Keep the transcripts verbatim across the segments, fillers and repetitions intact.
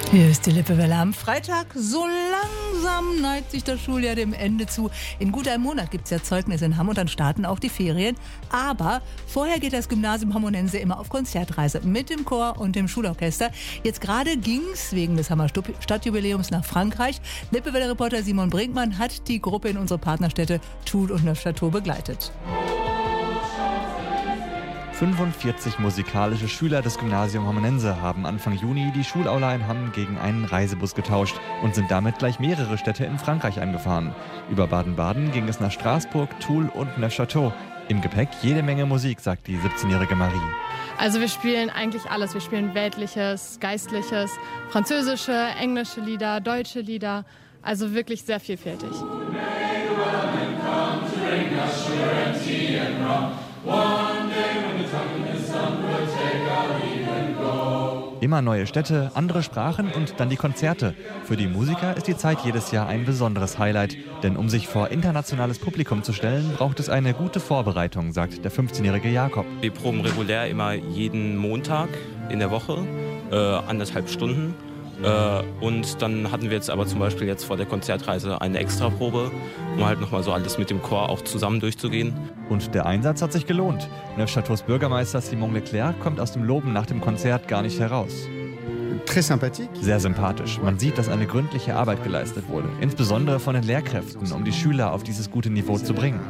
Hier ist die Lippewelle am Freitag. So langsam neigt sich das Schuljahr dem Ende zu. In gut einem Monat gibt es ja Zeugnis in Hamm und dann starten auch die Ferien. Aber vorher geht das Gymnasium Hammonense immer auf Konzertreise mit dem Chor und dem Schulorchester. Jetzt gerade ging es wegen des Hammer Stadtjubiläums nach Frankreich. Lippewelle-Reporter Simon Brinkmann hat die Gruppe in unsere Partnerstädte Toul und Neufchâteau begleitet. fünfundvierzig musikalische Schüler des Gymnasium Hammonense haben Anfang Juni die Schulaula in Hamm gegen einen Reisebus getauscht und sind damit gleich mehrere Städte in Frankreich angefahren. Über Baden-Baden ging es nach Straßburg, Toul und Neufchâteau. Im Gepäck jede Menge Musik, sagt die siebzehnjährige Marie. Also wir spielen eigentlich alles. Wir spielen weltliches, geistliches, französische, englische Lieder, deutsche Lieder. Also wirklich sehr vielfältig. Immer neue Städte, andere Sprachen und dann die Konzerte. Für die Musiker ist die Zeit jedes Jahr ein besonderes Highlight. Denn um sich vor internationales Publikum zu stellen, braucht es eine gute Vorbereitung, sagt der fünfzehnjährige Jakob. Wir proben regulär immer jeden Montag in der Woche, äh, anderthalb Stunden. Äh, und dann hatten wir jetzt aber zum Beispiel jetzt vor der Konzertreise eine Extraprobe, um halt nochmal so alles mit dem Chor auch zusammen durchzugehen. Und der Einsatz hat sich gelohnt. Neufchâteaus Bürgermeister Simon Leclerc kommt aus dem Loben nach dem Konzert gar nicht heraus. Sehr sympathisch. Man sieht, dass eine gründliche Arbeit geleistet wurde. Insbesondere von den Lehrkräften, um die Schüler auf dieses gute Niveau zu bringen.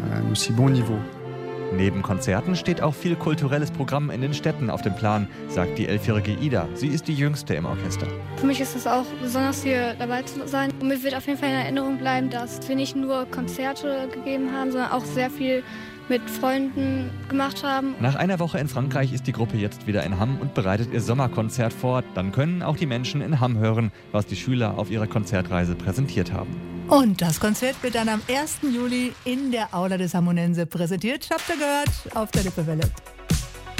Neben Konzerten steht auch viel kulturelles Programm in den Städten auf dem Plan, sagt die elfjährige Ida. Sie ist die Jüngste im Orchester. Für mich ist es auch besonders, hier dabei zu sein. Und mir wird auf jeden Fall in Erinnerung bleiben, dass wir nicht nur Konzerte gegeben haben, sondern auch sehr viel mit Freunden gemacht haben. Nach einer Woche in Frankreich ist die Gruppe jetzt wieder in Hamm und bereitet ihr Sommerkonzert vor. Dann können auch die Menschen in Hamm hören, was die Schüler auf ihrer Konzertreise präsentiert haben. Und das Konzert wird dann am ersten Juli in der Aula des Hammonense präsentiert. Habt ihr gehört? Auf der Lippewelle.